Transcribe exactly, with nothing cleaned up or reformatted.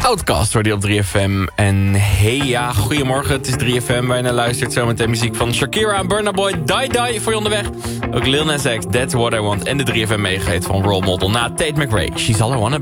Outcast hoor die op drie F M. En hey ja, goedemorgen, het is drie F M waar je naar luistert. Zometeen muziek van Shakira en Burna Boy, Die Die voor je onderweg. Ook Lil Nas X, That's What I Want. En de drie F M megahit van Role Model na Tate McRae, She's All I Wanna Be.